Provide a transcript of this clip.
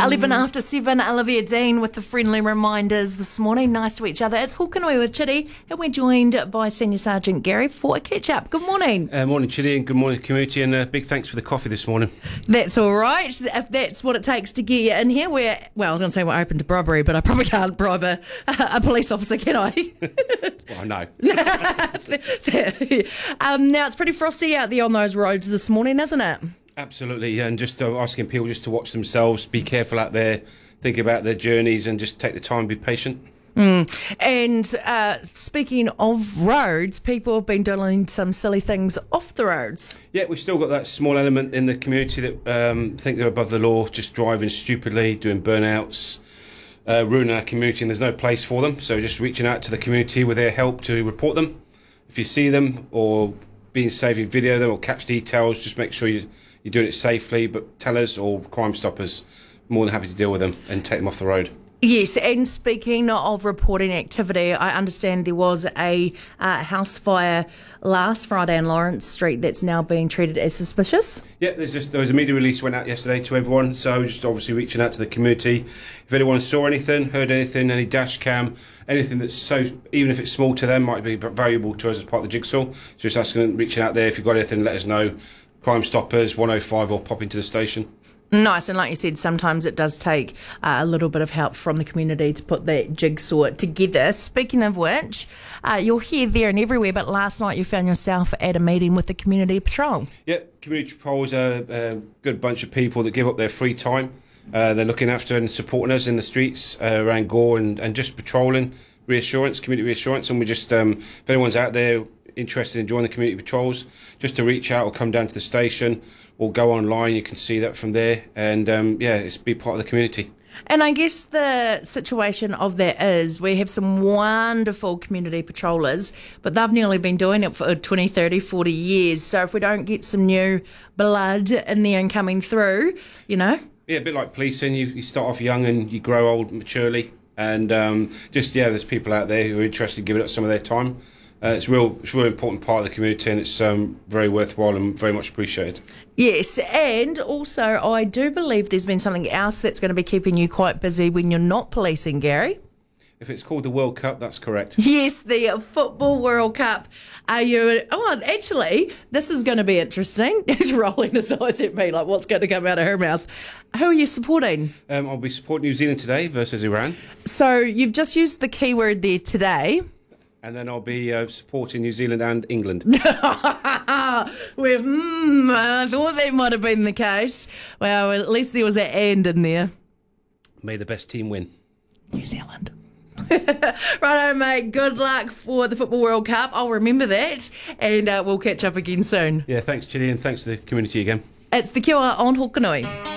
11 after 7, Olivia Dean with the friendly reminders this morning. Nice to each other. It's Hawkanui with Chitty, and we're joined by Senior Sergeant Gary for a catch-up. Good morning. Morning, Chitty, and good morning, community, and big thanks for the coffee this morning. That's all right. If that's what it takes to get you in here, I was going to say we're open to bribery, but I probably can't bribe a police officer, can I? Well, no. Now, it's pretty frosty out there on those roads this morning, isn't it? Absolutely, and just asking people just to watch themselves, be careful out there, think about their journeys, and just take the time, be patient. And speaking of roads, people have been doing some silly things off the roads. Yeah, we've still got that small element in the community that think they're above the law, just driving stupidly, doing burnouts, ruining our community, and there's no place for them. So just reaching out to the community with their help to report them. If you see them or being safe, you video them or catch details, just make sure you're doing it safely, but tell us, or Crime Stoppers, more than happy to deal with them and take them off the road. Yes, and speaking of reporting activity, I understand there was a house fire last Friday on Lawrence Street that's now being treated as suspicious. Yeah, there was a media release went out yesterday to everyone, so just obviously reaching out to the community. If anyone saw anything, heard anything, any dash cam, anything that's so, even if it's small to them, might be valuable to us as part of the jigsaw. So just asking, reaching out there, if you've got anything, let us know. Crime Stoppers 105 or pop into the station. Nice, and like you said, sometimes it does take a little bit of help from the community to put that jigsaw together. Speaking of which, you're here, there and everywhere, but last night you found yourself at a meeting with the Community Patrol. Yeah, Community Patrol is a good bunch of people that give up their free time. They're looking after and supporting us in the streets around Gore and just patrolling, community reassurance, and we just, if anyone's out there interested in joining the community patrols, just to reach out or come down to the station or go online, you can see that from there, and it's be part of the community. And I guess the situation of that is we have some wonderful community patrollers, but they've nearly been doing it for 20, 30, 40 years. So if we don't get some new blood in there and coming through, Yeah, a bit like policing. You start off young and you grow old maturely. And there's people out there who are interested in giving up some of their time. It's a real important part of the community, and it's very worthwhile and very much appreciated. Yes, and also I do believe there's been something else that's going to be keeping you quite busy when you're not policing, Gary. If it's called the World Cup, that's correct. Yes, the Football World Cup. Actually, this is going to be interesting. He's rolling his eyes at me like, what's going to come out of her mouth? Who are you supporting? I'll be supporting New Zealand today versus Iran. So you've just used the keyword there, today. And then I'll be supporting New Zealand and England. I thought that might have been the case. Well, at least there was an and in there. May the best team win. New Zealand. Righto, mate. Good luck for the Football World Cup. I'll remember that, and we'll catch up again soon. Yeah, thanks, Chitty, and thanks to the community again. It's the Kia on Hawkanui.